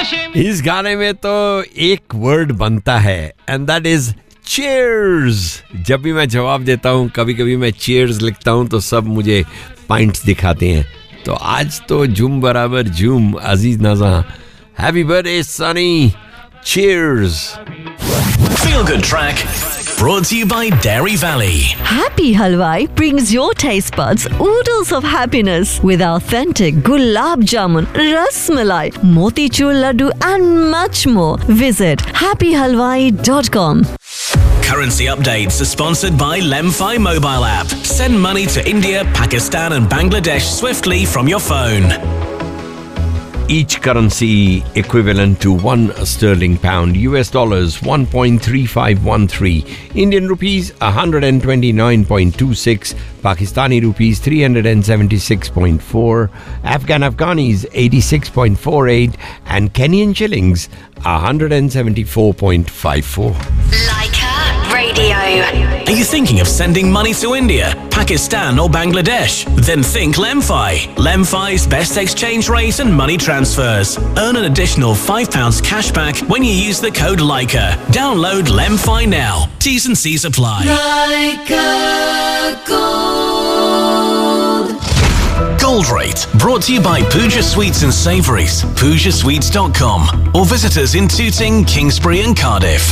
इस गाने में तो एक वर्ड बनता है एंड दैट इज चीयर्स। जब भी मैं जवाब देता हूँ, कभी कभी मैं चीयर्स लिखता हूँ तो सब मुझे पॉइंट्स दिखाते हैं। तो आज तो झूम बराबर झूम अजीज नाज़ा। Happy birthday Sunny, cheers. Feel Good Track brought to you by Dairy Valley. Happy Halwai brings your taste buds oodles of happiness with authentic gulab jamun, ras malai, motichur laddu and much more. Visit happyhalwai.com. Currency updates are sponsored by Lemfi mobile app. Send money to India, Pakistan and Bangladesh swiftly from your phone. Each currency equivalent to 1 sterling pound, US dollars 1.3513, Indian rupees 129.26, Pakistani rupees 376.4, Afghanis 86.48 and Kenyan shillings 174.54. Leica Radio. Are you thinking of sending money to India, Pakistan or Bangladesh? Then think Lemfi. Lemfi's best exchange rate and money transfers. Earn an additional £5 cashback when you use the code Leica. Download Lemfi now. T's and C's apply. Leica Gold. Gold Rate, brought to you by Pooja Sweets and Savouries, PoojaSweets.com, or visit us in Tooting, Kingsbury and Cardiff.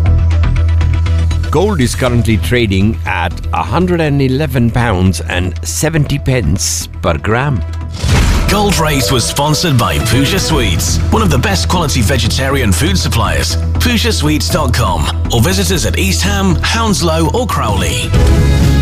Gold is currently trading at £111 and 70 pence per gram. Gold Rate was sponsored by Pooja Sweets, one of the best quality vegetarian food suppliers. PoojaSweets.com, or visit us at East Ham, Hounslow or Crowley.